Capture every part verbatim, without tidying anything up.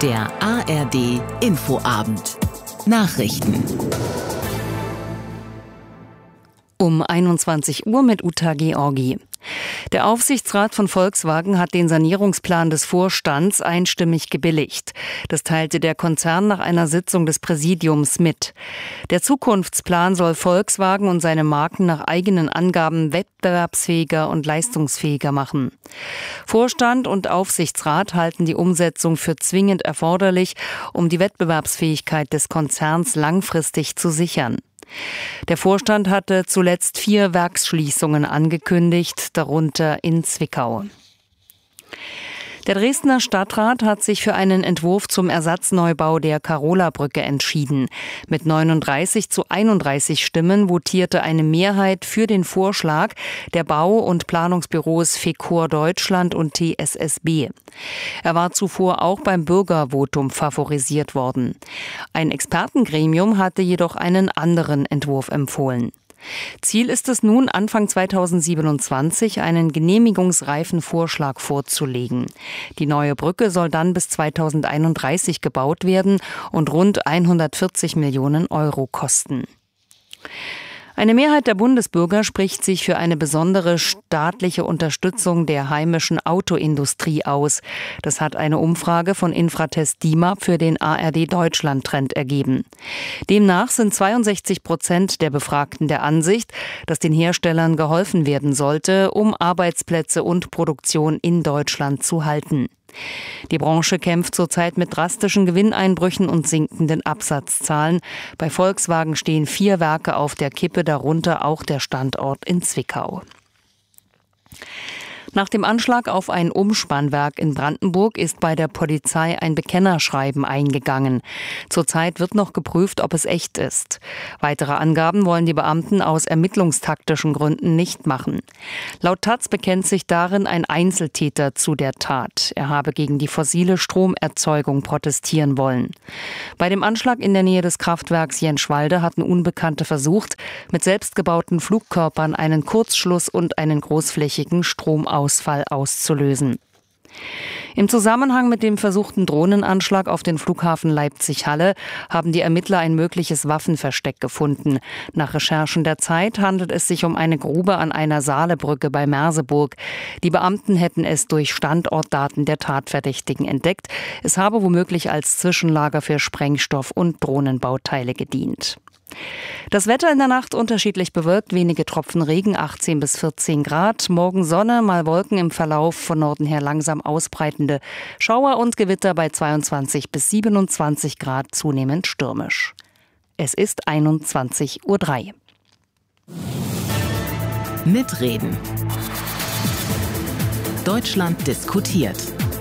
Der A R D Infoabend. Nachrichten. Um einundzwanzig Uhr mit Uta Georgi. Der Aufsichtsrat von Volkswagen hat den Sanierungsplan des Vorstands einstimmig gebilligt. Das teilte der Konzern nach einer Sitzung des Präsidiums mit. Der Zukunftsplan soll Volkswagen und seine Marken nach eigenen Angaben wettbewerbsfähiger und leistungsfähiger machen. Vorstand und Aufsichtsrat halten die Umsetzung für zwingend erforderlich, um die Wettbewerbsfähigkeit des Konzerns langfristig zu sichern. Der Vorstand hatte zuletzt vier Werksschließungen angekündigt, darunter in Zwickau. Der Dresdner Stadtrat hat sich für einen Entwurf zum Ersatzneubau der Karola-Brücke entschieden. Mit neununddreißig zu einunddreißig Stimmen votierte eine Mehrheit für den Vorschlag der Bau- und Planungsbüros Fecur Deutschland und T S S B. Er war zuvor auch beim Bürgervotum favorisiert worden. Ein Expertengremium hatte jedoch einen anderen Entwurf empfohlen. Ziel ist es nun, Anfang zweitausendsiebenundzwanzig einen genehmigungsreifen Vorschlag vorzulegen. Die neue Brücke soll dann bis zweitausendeinunddreißig gebaut werden und rund hundertvierzig Millionen Euro kosten. Eine Mehrheit der Bundesbürger spricht sich für eine besondere staatliche Unterstützung der heimischen Autoindustrie aus. Das hat eine Umfrage von Infratest DIMAP für den A R D Deutschland-Trend ergeben. Demnach sind zweiundsechzig Prozent der Befragten der Ansicht, dass den Herstellern geholfen werden sollte, um Arbeitsplätze und Produktion in Deutschland zu halten. Die Branche kämpft zurzeit mit drastischen Gewinneinbrüchen und sinkenden Absatzzahlen. Bei Volkswagen stehen vier Werke auf der Kippe, darunter auch der Standort in Zwickau. Nach dem Anschlag auf ein Umspannwerk in Brandenburg ist bei der Polizei ein Bekennerschreiben eingegangen. Zurzeit wird noch geprüft, ob es echt ist. Weitere Angaben wollen die Beamten aus ermittlungstaktischen Gründen nicht machen. Laut Taz bekennt sich darin ein Einzeltäter zu der Tat. Er habe gegen die fossile Stromerzeugung protestieren wollen. Bei dem Anschlag in der Nähe des Kraftwerks Jenschwalde hatten Unbekannte versucht, mit selbstgebauten Flugkörpern einen Kurzschluss und einen großflächigen Stromausfall Ausfall auszulösen. Im Zusammenhang mit dem versuchten Drohnenanschlag auf den Flughafen Leipzig-Halle haben die Ermittler ein mögliches Waffenversteck gefunden. Nach Recherchen der Zeit handelt es sich um eine Grube an einer Saalebrücke bei Merseburg. Die Beamten hätten es durch Standortdaten der Tatverdächtigen entdeckt. Es habe womöglich als Zwischenlager für Sprengstoff und Drohnenbauteile gedient. Das Wetter in der Nacht unterschiedlich bewölkt, wenige Tropfen Regen, achtzehn bis vierzehn Grad. Morgen Sonne, mal Wolken, im Verlauf von Norden her langsam ausbreitende Schauer und Gewitter bei zweiundzwanzig bis siebenundzwanzig Grad, zunehmend stürmisch. Es ist einundzwanzig Uhr drei. Mitreden. Deutschland diskutiert.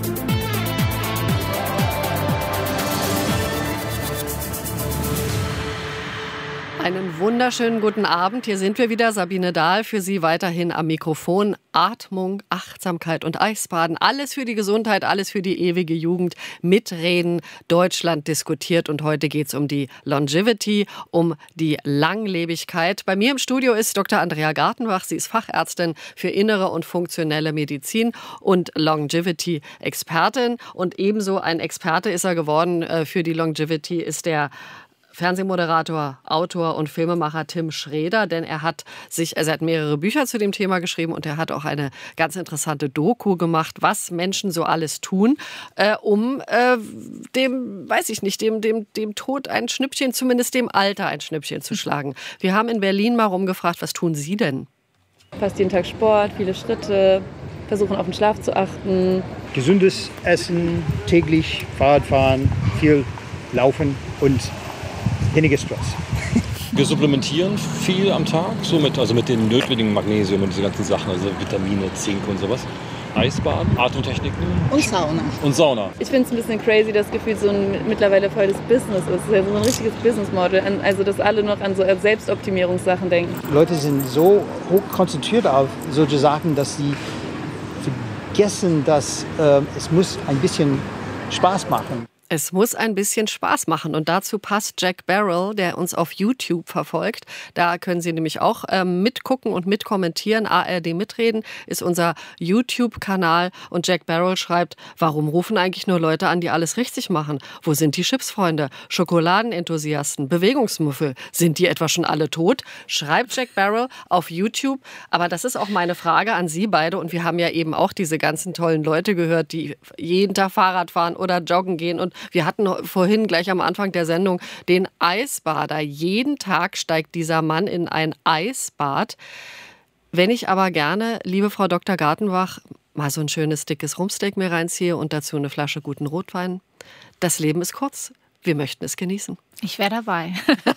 Einen wunderschönen guten Abend. Hier sind wir wieder. Sabine Dahl für Sie weiterhin am Mikrofon. Atmung, Achtsamkeit und Eisbaden. Alles für die Gesundheit, alles für die ewige Jugend. Mitreden. Deutschland diskutiert. Und heute geht es um die Longevity, um die Langlebigkeit. Bei mir im Studio ist Doktor Andrea Gartenbach. Sie ist Fachärztin für innere und funktionelle Medizin und Longevity-Expertin. Und ebenso ein Experte ist er geworden für die Longevity, ist der Fernsehmoderator, Autor und Filmemacher Tim Schräder, denn er hat sich, also er hat mehrere Bücher zu dem Thema geschrieben und er hat auch eine ganz interessante Doku gemacht, was Menschen so alles tun, äh, um äh, dem, weiß ich nicht, dem, dem, dem Tod ein Schnippchen, zumindest dem Alter ein Schnippchen zu schlagen. Wir haben in Berlin mal rumgefragt, was tun Sie denn? Fast jeden Tag Sport, viele Schritte, versuchen auf den Schlaf zu achten. Gesundes Essen, täglich Fahrradfahren, viel Laufen und weniger Stress. Wir supplementieren viel am Tag, so mit, also mit den notwendigen Magnesium und diese ganzen Sachen, also Vitamine, Zink und sowas. Eisbaden, Atemtechniken. Und Sauna. Und Sauna. Ich finde es ein bisschen crazy, das Gefühl, so ein mittlerweile voll das Business ist. Es ist ja so ein richtiges Business-Model, also dass alle noch an so Selbstoptimierungssachen denken. Leute sind so hoch konzentriert auf solche Sachen, dass sie vergessen, dass äh, es muss ein bisschen Spaß machen. Es muss ein bisschen Spaß machen und dazu passt Jack Barrell, der uns auf YouTube verfolgt. Da können Sie nämlich auch ähm, mitgucken und mitkommentieren. A R D Mitreden ist unser YouTube-Kanal und Jack Barrell schreibt, warum rufen eigentlich nur Leute an, die alles richtig machen? Wo sind die Chipsfreunde, Schokoladenenthusiasten, Bewegungsmuffel? Sind die etwa schon alle tot? Schreibt Jack Barrell auf YouTube. Aber das ist auch meine Frage an Sie beide und wir haben ja eben auch diese ganzen tollen Leute gehört, die jeden Tag Fahrrad fahren oder joggen gehen und wir hatten vorhin gleich am Anfang der Sendung den Eisbader. Jeden Tag steigt dieser Mann in ein Eisbad. Wenn ich aber gerne, liebe Frau Doktor Gartenbach, mal so ein schönes dickes Rumpsteak mir reinziehe und dazu eine Flasche guten Rotwein. Das Leben ist kurz. Wir möchten es genießen. Ich wäre dabei.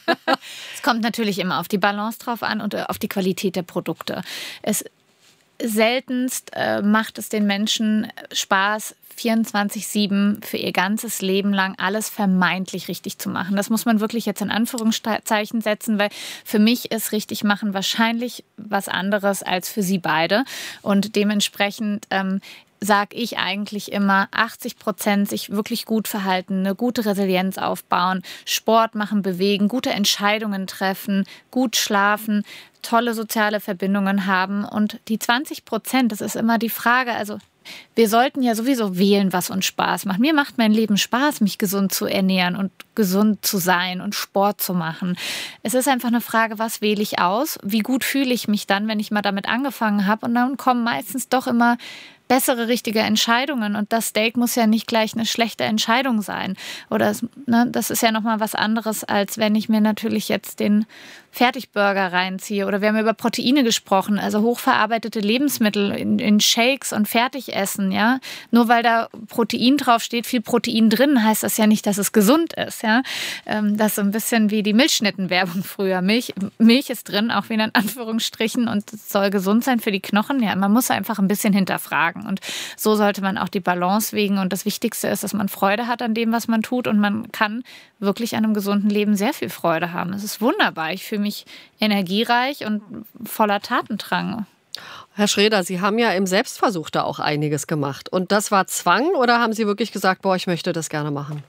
Es kommt natürlich immer auf die Balance drauf an und auf die Qualität der Produkte. Es seltenst äh, macht es den Menschen Spaß, vierundzwanzig sieben für ihr ganzes Leben lang alles vermeintlich richtig zu machen. Das muss man wirklich jetzt in Anführungszeichen setzen, weil für mich ist richtig machen wahrscheinlich was anderes als für Sie beide. Und dementsprechend ähm, sage ich eigentlich immer, achtzig Prozent sich wirklich gut verhalten, eine gute Resilienz aufbauen, Sport machen, bewegen, gute Entscheidungen treffen, gut schlafen, tolle soziale Verbindungen haben. Und die zwanzig Prozent, das ist immer die Frage, also wir sollten ja sowieso wählen, was uns Spaß macht. Mir macht mein Leben Spaß, mich gesund zu ernähren und gesund zu sein und Sport zu machen. Es ist einfach eine Frage, was wähle ich aus? Wie gut fühle ich mich dann, wenn ich mal damit angefangen habe? Und dann kommen meistens doch immer bessere, richtige Entscheidungen. Und das Steak muss ja nicht gleich eine schlechte Entscheidung sein. Oder ne, das ist ja nochmal was anderes, als wenn ich mir natürlich jetzt den Fertigburger reinziehe. Oder wir haben über Proteine gesprochen, also hochverarbeitete Lebensmittel in, in Shakes und Fertigessen. Ja? Nur weil da Protein draufsteht, viel Protein drin, heißt das ja nicht, dass es gesund ist. Ja? Das ist so ein bisschen wie die Milchschnittenwerbung früher. Milch, Milch ist drin, auch wieder in Anführungsstrichen, und es soll gesund sein für die Knochen. Ja, man muss einfach ein bisschen hinterfragen. Und so sollte man auch die Balance wägen. Und das Wichtigste ist, dass man Freude hat an dem, was man tut. Und man kann wirklich an einem gesunden Leben sehr viel Freude haben. Es ist wunderbar. Ich fühle mich energiereich und voller Tatendrang. Herr Schreder, Sie haben ja im Selbstversuch da auch einiges gemacht. Und das war Zwang oder haben Sie wirklich gesagt, boah, ich möchte das gerne machen?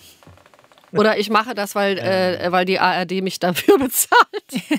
Oder ich mache das, weil, äh, weil die A R D mich dafür bezahlt?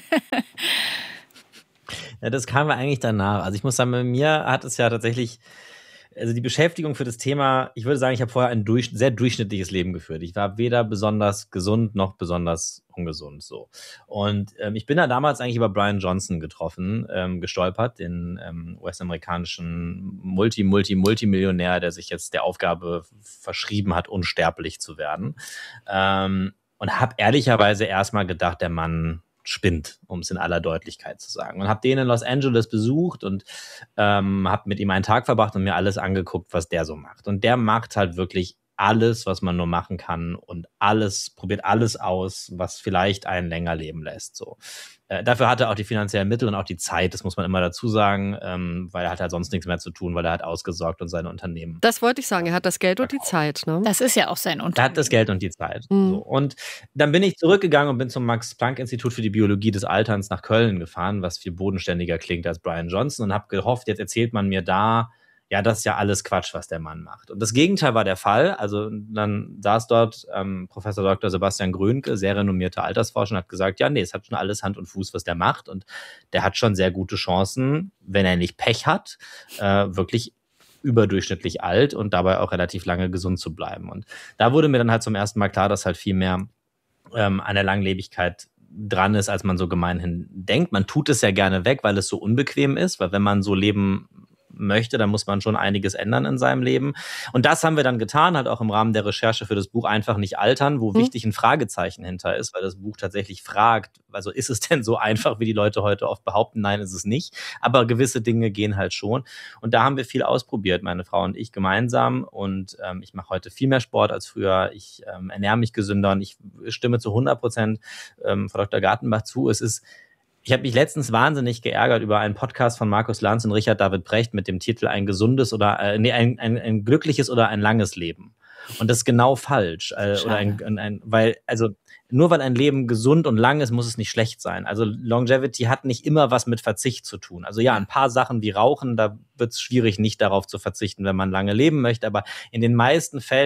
Ja, das kam ja eigentlich danach. Also ich muss sagen, bei mir hat es ja tatsächlich, also die Beschäftigung für das Thema, ich würde sagen, ich habe vorher ein durch, sehr durchschnittliches Leben geführt. Ich war weder besonders gesund noch besonders ungesund. So. Und ähm, ich bin da damals eigentlich über Brian Johnson getroffen, ähm, gestolpert, den ähm, U S-amerikanischen Multi, Multi, Multimillionär, der sich jetzt der Aufgabe verschrieben hat, unsterblich zu werden. Ähm, und habe ehrlicherweise erstmal gedacht, der Mann spinnt, um es in aller Deutlichkeit zu sagen. Und habe den in Los Angeles besucht und ähm, habe mit ihm einen Tag verbracht und mir alles angeguckt, was der so macht. Und der macht halt wirklich alles, was man nur machen kann und alles, probiert alles aus, was vielleicht einen länger leben lässt. So. Äh, dafür hat er auch die finanziellen Mittel und auch die Zeit, das muss man immer dazu sagen, ähm, weil er hat halt sonst nichts mehr zu tun, weil er hat ausgesorgt und seine Unternehmen. Das wollte ich sagen, er hat das Geld und die Zeit. Ne? Das ist ja auch sein Unternehmen. Er hat das Geld und die Zeit. Mhm. So. Und dann bin ich zurückgegangen und bin zum Max-Planck-Institut für die Biologie des Alterns nach Köln gefahren, was viel bodenständiger klingt als Brian Johnson, und habe gehofft, jetzt erzählt man mir da, ja, das ist ja alles Quatsch, was der Mann macht. Und das Gegenteil war der Fall. Also dann saß dort ähm, Professor Doktor Sebastian Grönke, sehr renommierter Altersforscher, und hat gesagt, ja, nee, es hat schon alles Hand und Fuß, was der macht. Und der hat schon sehr gute Chancen, wenn er nicht Pech hat, äh, wirklich überdurchschnittlich alt und dabei auch relativ lange gesund zu bleiben. Und da wurde mir dann halt zum ersten Mal klar, dass halt viel mehr ähm, an der Langlebigkeit dran ist, als man so gemeinhin denkt. Man tut es ja gerne weg, weil es so unbequem ist, weil wenn man so leben möchte, dann muss man schon einiges ändern in seinem Leben. Und das haben wir dann getan, halt auch im Rahmen der Recherche für das Buch Einfach nicht altern, wo mhm. wichtig ein Fragezeichen hinter ist, weil das Buch tatsächlich fragt, also ist es denn so einfach, wie die Leute heute oft behaupten? Nein, ist es nicht. Aber gewisse Dinge gehen halt schon. Und da haben wir viel ausprobiert, meine Frau und ich gemeinsam. Und ähm, ich mache heute viel mehr Sport als früher. Ich ähm, ernähre mich gesünder und ich stimme zu hundert Prozent ähm, Frau Doktor Gartenbach zu. Es ist Ich habe mich letztens wahnsinnig geärgert über einen Podcast von Markus Lanz und Richard David Brecht mit dem Titel Ein gesundes oder äh, nee, ein, ein, ein glückliches oder ein langes Leben. Und das ist genau falsch. Äh, oder ein, ein, ein, weil, also nur weil ein Leben gesund und lang ist, muss es nicht schlecht sein. Also Longevity hat nicht immer was mit Verzicht zu tun. Also ja, ein paar Sachen wie Rauchen, da wird es schwierig, nicht darauf zu verzichten, wenn man lange leben möchte. Aber in den meisten Fällen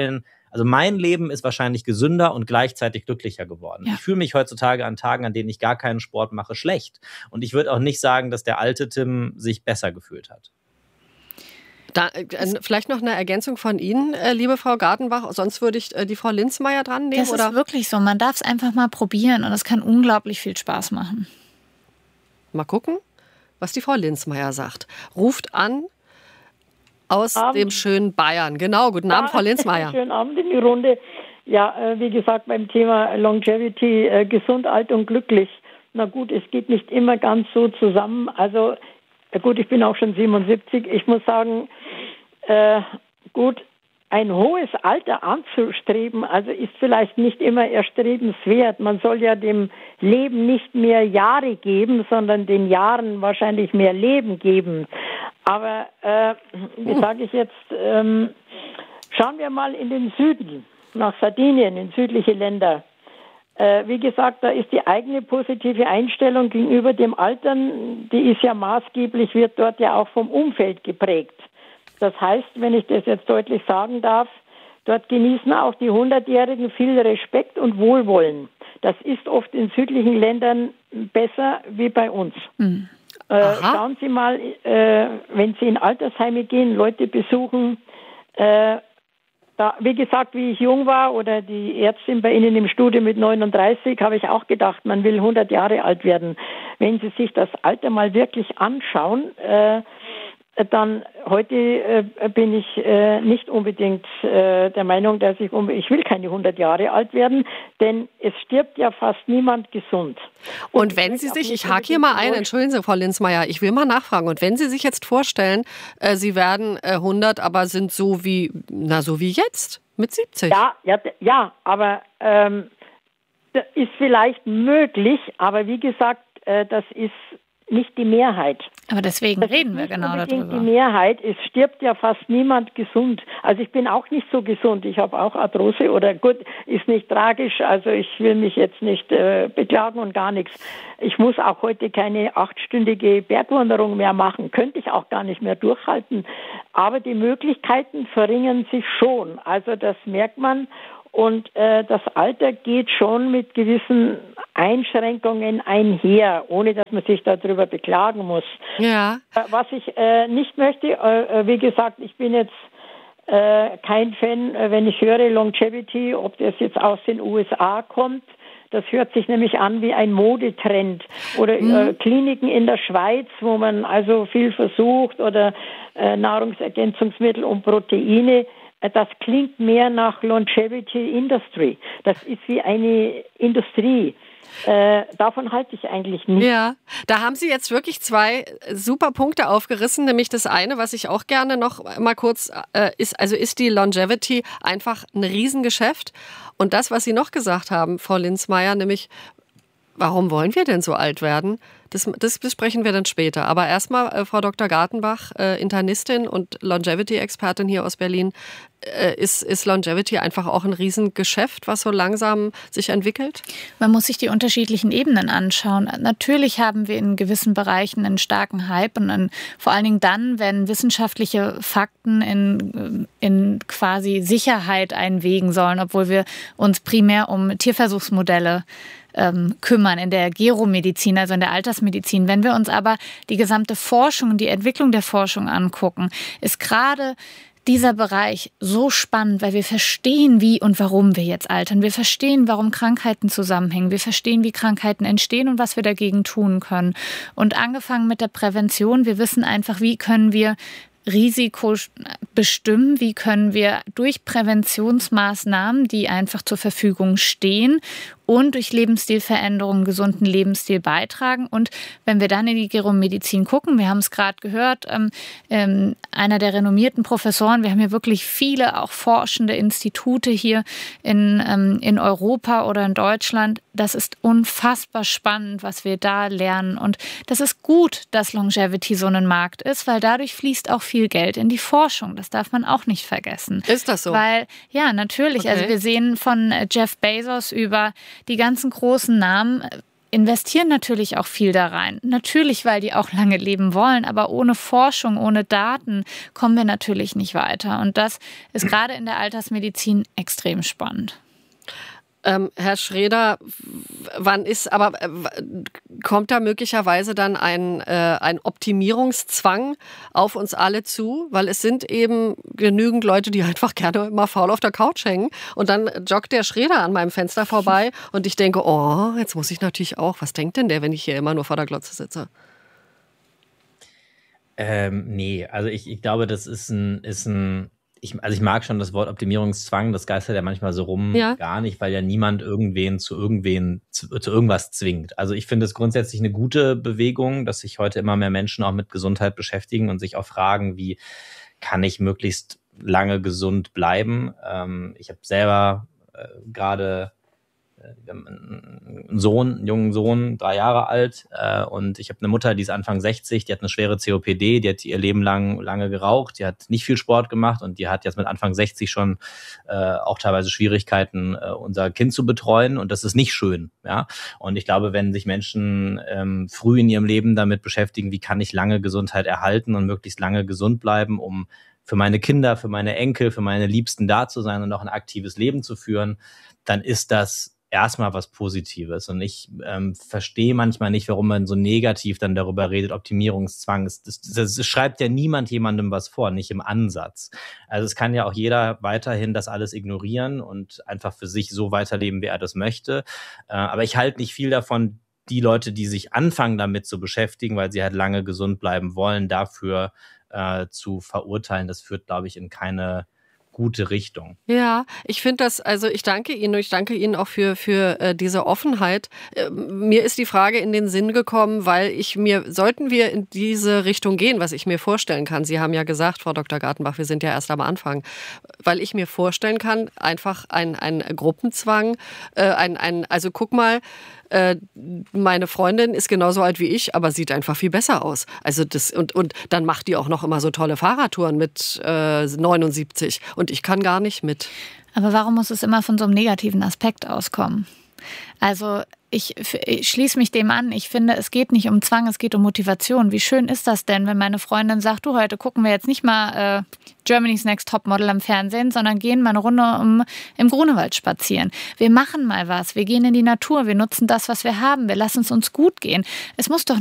Also mein Leben ist wahrscheinlich gesünder und gleichzeitig glücklicher geworden. Ja. Ich fühle mich heutzutage an Tagen, an denen ich gar keinen Sport mache, schlecht. Und ich würde auch nicht sagen, dass der alte Tim sich besser gefühlt hat. Da, äh, vielleicht noch eine Ergänzung von Ihnen, äh, liebe Frau Gartenbach. Sonst würde ich äh, die Frau Linzmeier dran nehmen. Das oder? ist wirklich so. Man darf es einfach mal probieren und es kann unglaublich viel Spaß machen. Mal gucken, was die Frau Linzmeier sagt. Ruft an aus Abend. dem schönen Bayern. Genau, guten Abend, Ja, Frau Linzmeier. Schönen Abend in die Runde. Ja, äh, wie gesagt, beim Thema Longevity, äh, gesund, alt und glücklich. Na gut, es geht nicht immer ganz so zusammen. Also äh, gut, ich bin auch schon siebenundsiebzig. Ich muss sagen, äh, gut, ein hohes Alter anzustreben, also ist vielleicht nicht immer erstrebenswert. Man soll ja dem Leben nicht mehr Jahre geben, sondern den Jahren wahrscheinlich mehr Leben geben. Aber, äh, wie sage ich jetzt, ähm, schauen wir mal in den Süden, nach Sardinien, in südliche Länder. Äh, wie gesagt, da ist die eigene positive Einstellung gegenüber dem Altern, die ist ja maßgeblich, wird dort ja auch vom Umfeld geprägt. Das heißt, wenn ich das jetzt deutlich sagen darf, dort genießen auch die Hundertjährigen viel Respekt und Wohlwollen. Das ist oft in südlichen Ländern besser wie bei uns. Mhm. Äh, schauen Sie mal, äh, wenn Sie in Altersheime gehen, Leute besuchen, äh, da, wie gesagt, wie ich jung war oder die Ärztin bei Ihnen im Studio mit neununddreißig, habe ich auch gedacht, man will hundert Jahre alt werden. Wenn Sie sich das Alter mal wirklich anschauen, äh, dann heute äh, bin ich äh, nicht unbedingt äh, der Meinung, dass ich, um, ich will keine hundert Jahre alt werden, denn es stirbt ja fast niemand gesund. Und, und wenn Sie sich, ich hake hier mal ein, entschuldigen Sie, Frau Linzmeier, ich will mal nachfragen, und wenn Sie sich jetzt vorstellen, äh, Sie werden äh, hundert, aber sind so wie, na so wie jetzt, mit siebzig. Ja, ja, ja, aber ähm, das ist vielleicht möglich, aber wie gesagt, äh, das ist nicht die Mehrheit. Aber deswegen das reden wir genau darüber. Die Mehrheit, es stirbt ja fast niemand gesund. Also ich bin auch nicht so gesund. Ich habe auch Arthrose oder gut, ist nicht tragisch. Also ich will mich jetzt nicht äh, beklagen und gar nichts. Ich muss auch heute keine achtstündige Bergwanderung mehr machen. Könnte ich auch gar nicht mehr durchhalten. Aber die Möglichkeiten verringern sich schon. Also das merkt man. Und äh, das Alter geht schon mit gewissen Einschränkungen einher, ohne dass man sich darüber beklagen muss. Ja. Äh, was ich äh, nicht möchte, äh, wie gesagt, ich bin jetzt äh, kein Fan, äh, wenn ich höre Longevity, ob das jetzt aus den U S A kommt. Das hört sich nämlich an wie ein Modetrend. Oder mhm. äh, Kliniken in der Schweiz, wo man also viel versucht, oder äh, Nahrungsergänzungsmittel und Proteine. Das klingt mehr nach Longevity Industry. Das ist wie eine Industrie. Äh, davon halte ich eigentlich nicht. Ja, da haben Sie jetzt wirklich zwei super Punkte aufgerissen, nämlich das eine, was ich auch gerne noch mal kurz äh, ist, also ist die Longevity einfach ein Riesengeschäft. Und das, was Sie noch gesagt haben, Frau Linzmeier, nämlich, warum wollen wir denn so alt werden? Das, das besprechen wir dann später. Aber erstmal, äh, Frau Doktor Gartenbach, äh, Internistin und Longevity-Expertin hier aus Berlin, äh, ist, ist Longevity einfach auch ein Riesengeschäft, was so langsam sich entwickelt? Man muss sich die unterschiedlichen Ebenen anschauen. Natürlich haben wir in gewissen Bereichen einen starken Hype und einen, vor allen Dingen dann, wenn wissenschaftliche Fakten in, in quasi Sicherheit einwegen sollen, obwohl wir uns primär um Tierversuchsmodelle Ähm, kümmern in der Geromedizin, also in der Altersmedizin. Wenn wir uns aber die gesamte Forschung und die Entwicklung der Forschung angucken, ist gerade dieser Bereich so spannend, weil wir verstehen, wie und warum wir jetzt altern. Wir verstehen, warum Krankheiten zusammenhängen. Wir verstehen, wie Krankheiten entstehen und was wir dagegen tun können. Und angefangen mit der Prävention, wir wissen einfach, wie können wir Risiko bestimmen, wie können wir durch Präventionsmaßnahmen, die einfach zur Verfügung stehen und durch Lebensstilveränderungen, gesunden Lebensstil beitragen. Und wenn wir dann in die Geromedizin gucken, wir haben es gerade gehört, ähm, ähm, einer der renommierten Professoren, wir haben hier wirklich viele auch forschende Institute hier in, ähm, in Europa oder in Deutschland. Das ist unfassbar spannend, was wir da lernen. Und das ist gut, dass Longevity so ein Markt ist, weil dadurch fließt auch viel Geld in die Forschung. Das darf man auch nicht vergessen. Ist das so? Weil, ja, natürlich. Okay. Also wir sehen von Jeff Bezos über die ganzen großen Namen, investieren natürlich auch viel da rein. Natürlich, weil die auch lange leben wollen, aber ohne Forschung, ohne Daten kommen wir natürlich nicht weiter. Und das ist gerade in der Altersmedizin extrem spannend. Ähm, Herr Schreder, wann ist, aber äh, kommt da möglicherweise dann ein, äh, ein Optimierungszwang auf uns alle zu? Weil es sind eben genügend Leute, die einfach gerne immer faul auf der Couch hängen. Und dann joggt der Schreder an meinem Fenster vorbei und ich denke, oh, jetzt muss ich natürlich auch. Was denkt denn der, wenn ich hier immer nur vor der Glotze sitze? Ähm, nee, also ich, ich glaube, das ist ein, ist ein Ich, also ich mag schon das Wort Optimierungszwang, das geistert ja manchmal so rum, Ja. gar nicht, weil ja niemand irgendwen zu irgendwen zu, zu irgendwas zwingt. Also ich finde es grundsätzlich eine gute Bewegung, dass sich heute immer mehr Menschen auch mit Gesundheit beschäftigen und sich auch fragen, wie kann ich möglichst lange gesund bleiben. Ähm, ich habe selber äh, gerade Wir haben einen Sohn, einen jungen Sohn, drei Jahre alt, äh, und ich habe eine Mutter, die ist Anfang sechzig, die hat eine schwere C O P D, die hat ihr Leben lang lange geraucht, die hat nicht viel Sport gemacht und die hat jetzt mit Anfang sechzig schon äh, auch teilweise Schwierigkeiten, äh, unser Kind zu betreuen, und das ist nicht schön, ja. Und ich glaube, wenn sich Menschen ähm, früh in ihrem Leben damit beschäftigen, wie kann ich lange Gesundheit erhalten und möglichst lange gesund bleiben, um für meine Kinder, für meine Enkel, für meine Liebsten da zu sein und auch ein aktives Leben zu führen, dann ist das erstmal was Positives. Und ich ähm, verstehe manchmal nicht, warum man so negativ dann darüber redet, Optimierungszwang. Das, das, das schreibt ja niemand jemandem was vor, nicht im Ansatz. Also es kann ja auch jeder weiterhin das alles ignorieren und einfach für sich so weiterleben, wie er das möchte. Äh, aber ich halte nicht viel davon, die Leute, die sich anfangen damit zu beschäftigen, weil sie halt lange gesund bleiben wollen, dafür äh, zu verurteilen. Das führt, glaube ich, in keine gute Richtung. Ja, ich finde das, also ich danke Ihnen und ich danke Ihnen auch für, für äh, diese Offenheit. Äh, mir ist die Frage in den Sinn gekommen, weil ich mir, sollten wir in diese Richtung gehen, was ich mir vorstellen kann, Sie haben ja gesagt, Frau Doktor Gartenbach, wir sind ja erst am Anfang, weil ich mir vorstellen kann, einfach ein, ein Gruppenzwang, äh, ein, ein, also guck mal, äh, meine Freundin ist genauso alt wie ich, aber sieht einfach viel besser aus. Also das, und, und dann macht die auch noch immer so tolle Fahrradtouren mit äh, neunundsiebzig und ich kann gar nicht mit. Aber warum muss es immer von so einem negativen Aspekt auskommen? Also ich, ich schließe mich dem an. Ich finde, es geht nicht um Zwang, es geht um Motivation. Wie schön ist das denn, wenn meine Freundin sagt, du, heute gucken wir jetzt nicht mal äh, Germany's Next Topmodel am Fernsehen, sondern gehen mal eine Runde um, im Grunewald spazieren. Wir machen mal was, wir gehen in die Natur, wir nutzen das, was wir haben, wir lassen es uns gut gehen. Es muss doch